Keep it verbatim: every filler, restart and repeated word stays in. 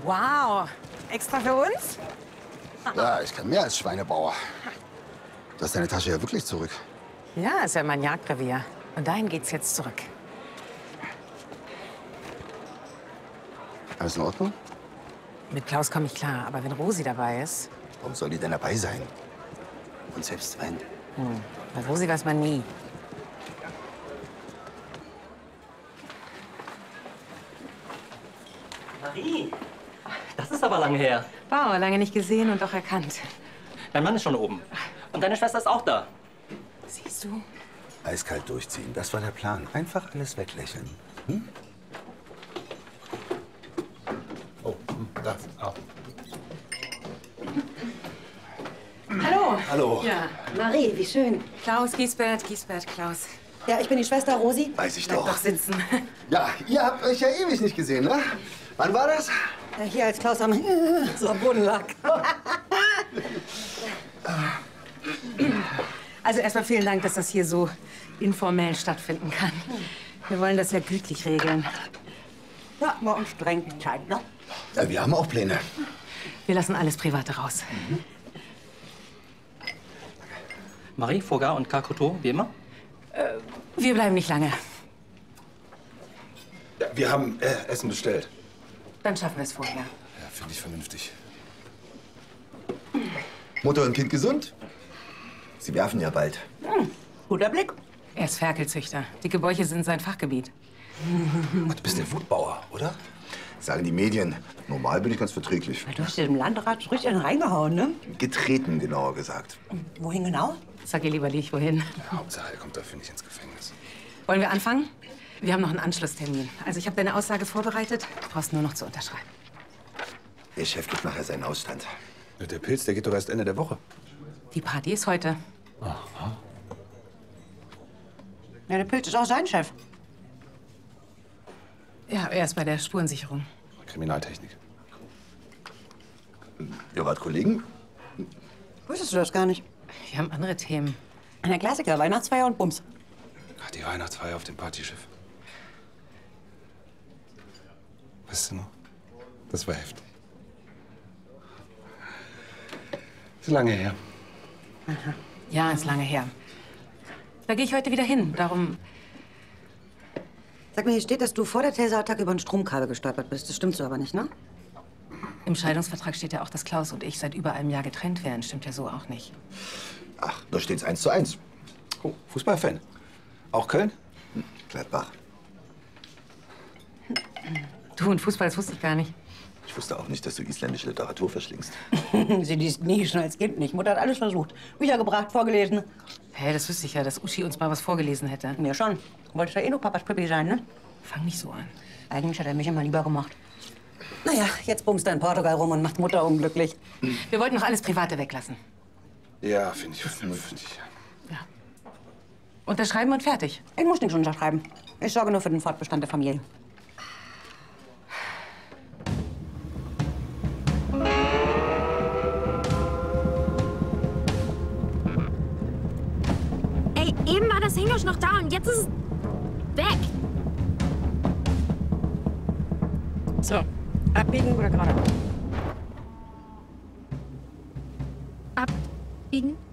Wow, extra für uns? Ja, ich kann mehr als Schweinebauer. Du hast deine Tasche ja wirklich zurück. Ja, ist ja mein Jagdrevier. Und dahin geht's jetzt zurück. Alles in Ordnung? Mit Klaus komme ich klar, aber wenn Rosi dabei ist... Warum soll die denn dabei sein? Und selbst wenn? Hm, bei Rosi weiß man nie. Marie, das ist aber lange her. Wow, lange nicht gesehen und doch erkannt. Dein Mann ist schon oben. Und deine Schwester ist auch da. Siehst du? Eiskalt durchziehen, das war der Plan. Einfach alles weglächeln. Hm? Oh, da. Auch. Hallo. Hallo. Ja. Marie, wie schön. Klaus, Giesbert, Giesbert, Klaus. Ja, ich bin die Schwester Rosi. Weiß ich Bleib doch. doch sitzen. Ja, ihr habt euch ja ewig nicht gesehen, ne? Wann war das? Ja, hier, als Klaus am, so am Boden lag. Also erstmal vielen Dank, dass das hier so informell stattfinden kann. Wir wollen das ja gütlich regeln. Ja, bei uns streng die Zeit, ne? Ja, wir haben auch Pläne. Wir lassen alles Private raus. Mhm. Marie, Fogar und Kakuto, wie immer? Wir bleiben nicht lange. Ja, wir haben äh, Essen bestellt. Dann schaffen wir es vorher. Ja, finde ich vernünftig. Mutter und Kind gesund? Sie werfen ja bald. Hm, guter Blick. Er ist Ferkelzüchter. Dicke Bäuche sind sein Fachgebiet. Du bist der Wutbauer, oder? Sagen die Medien. Normal bin ich ganz verträglich. Du hast dem Landrat richtig einen reingehauen, ne? Getreten, genauer gesagt. Wohin genau? Sag ihr lieber nicht, wohin. Ja, Hauptsache, er kommt dafür nicht ins Gefängnis. Wollen wir anfangen? Wir haben noch einen Anschlusstermin. Also ich habe deine Aussage vorbereitet. Du brauchst nur noch zu unterschreiben. Der Chef gibt nachher seinen Ausstand. Ja, der Pilz, der geht doch erst Ende der Woche. Die Party ist heute. Aha. Ja, der Pilz ist auch sein Chef. Ja, er ist bei der Spurensicherung. Kriminaltechnik. Ihr wart Kollegen? Wusstest du das gar nicht? Wir haben andere Themen. Der Klassiker, Weihnachtsfeier und Bums. Ach, die Weihnachtsfeier auf dem Partyschiff. Weißt du noch? Das war heftig. Ist lange her. Aha. Ja, ist lange her. Da gehe ich heute wieder hin. Darum... Sag mir, hier steht, dass du vor der Taserattacke über ein Stromkabel gestolpert bist. Das stimmt so aber nicht, ne? Im Scheidungsvertrag steht ja auch, dass Klaus und ich seit über einem Jahr getrennt wären. Stimmt ja so auch nicht. Ach, da steht's eins zu eins. Oh, Fußballfan. Auch Köln? Hm, Gladbach. Du und Fußball, das wusste ich gar nicht. Ich wusste auch nicht, dass du isländische Literatur verschlingst. Sie liest nie, schon als Kind nicht. Mutter hat alles versucht. Bücher gebracht, vorgelesen. Hä, hey, das wüsste ich ja, dass Uschi uns mal was vorgelesen hätte. Mir schon. Wolltest ja eh nur Papas Pippi sein, ne? Fang nicht so an. Eigentlich hat er mich immer lieber gemacht. Naja, jetzt bumst er in Portugal rum und macht Mutter unglücklich. Wir wollten noch alles Private weglassen. Ja, finde ich vernünftig. Ja. Unterschreiben und fertig. Ich muss nichts unterschreiben. Ich sorge nur für den Fortbestand der Familie. Ey, eben war das Hingusch noch da und jetzt ist es weg. So, abbiegen oder gerade? Abbiegen?